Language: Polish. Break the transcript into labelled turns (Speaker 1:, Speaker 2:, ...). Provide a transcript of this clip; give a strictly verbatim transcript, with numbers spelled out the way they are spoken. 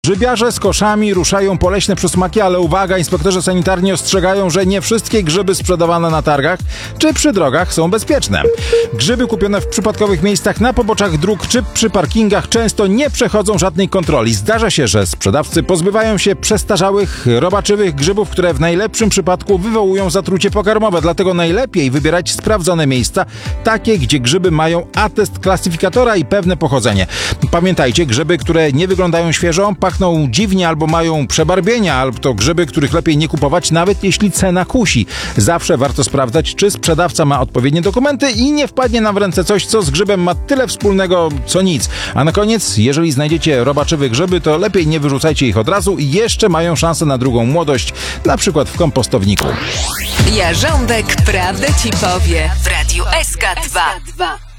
Speaker 1: Grzybiarze z koszami ruszają po leśne przysmaki, ale uwaga, inspektorzy sanitarni ostrzegają, że nie wszystkie grzyby sprzedawane na targach czy przy drogach są bezpieczne. Grzyby kupione w przypadkowych miejscach na poboczach dróg czy przy parkingach często nie przechodzą żadnej kontroli. Zdarza się, że sprzedawcy pozbywają się przestarzałych, robaczywych grzybów, które w najlepszym przypadku wywołują zatrucie pokarmowe. Dlatego najlepiej wybierać sprawdzone miejsca, takie, gdzie grzyby mają atest klasyfikatora i pewne pochodzenie. Pamiętajcie, grzyby, które nie wyglądają świeżo, pachną dziwnie albo mają przebarwienia, albo to grzyby, których lepiej nie kupować, nawet jeśli cena kusi. Zawsze warto sprawdzać, czy sprzedawca ma odpowiednie dokumenty i nie wpadnie nam w ręce coś, co z grzybem ma tyle wspólnego, co nic. A na koniec, jeżeli znajdziecie robaczywe grzyby, to lepiej nie wyrzucajcie ich od razu i jeszcze mają szansę na drugą młodość, na przykład w kompostowniku.
Speaker 2: Jarząbek prawdę ci powie w Radiu S K dwa.